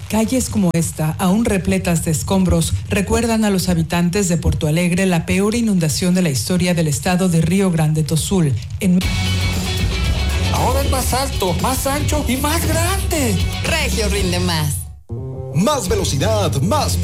Calles como esta, aún repletas de escombros, recuerdan a los habitantes de Porto Alegre la peor inundación de la historia del estado de Río Grande do Sul. Ahora es más alto, más ancho y más grande. Regio rinde más. Más velocidad, más